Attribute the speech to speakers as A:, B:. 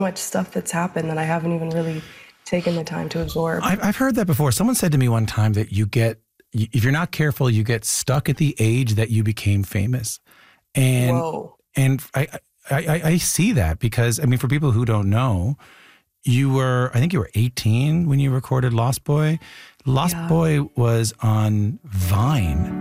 A: much stuff that's happened that I haven't even really taken the time to absorb.
B: I've heard that before. Someone said to me one time that if you're not careful, you get stuck at the age that you became famous. And,
A: Whoa.
B: And I see that because, I mean, for people who don't know, I think you were 18 when you recorded Lost Boy. Lost Boy was on Vine.